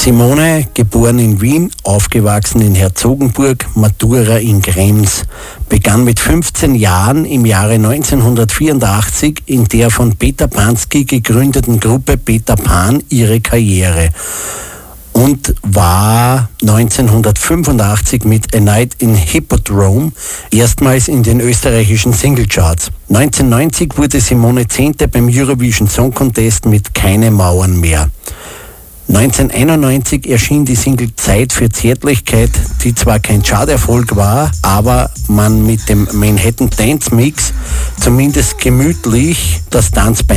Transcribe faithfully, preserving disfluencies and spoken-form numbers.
Simone, geboren in Wien, aufgewachsen in Herzogenburg, Matura in Krems, begann mit fünfzehn Jahren im Jahre neunzehnhundertvierundachtzig in der von Peter Panski gegründeten Gruppe Peter Pan ihre Karriere und war neunzehnhundertfünfundachtzig mit A Night in Hippodrome erstmals in den österreichischen Singlecharts. neunzehnhundertneunzig wurde Simone Zehnte beim Eurovision Song Contest mit Keine Mauern mehr. neunzehnhunderteinundneunzig erschien die Single Zeit für Zärtlichkeit, die zwar kein Charterfolg war, aber man mit dem Manhattan Dance Mix zumindest gemütlich das Tanzbein